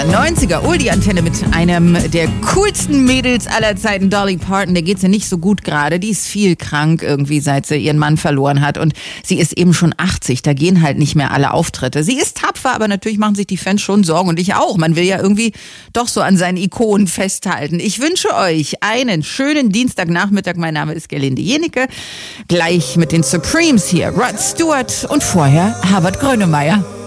80er, 90er, Oldie-Antenne mit einem der coolsten Mädels aller Zeiten, Dolly Parton. Der geht's ja nicht so gut gerade. Die ist viel krank irgendwie, seit sie ihren Mann verloren hat. Und sie ist eben schon 80. Da gehen halt nicht mehr alle Auftritte. Sie ist tapfer, aber natürlich machen sich die Fans schon Sorgen. Und ich auch. Man will ja irgendwie doch so an seinen Ikonen festhalten. Ich wünsche euch einen schönen Dienstagnachmittag. Mein Name ist Gerlinde Jenecke. Gleich mit den Supremes hier. Rod Stewart und vorher Herbert Grönemeyer.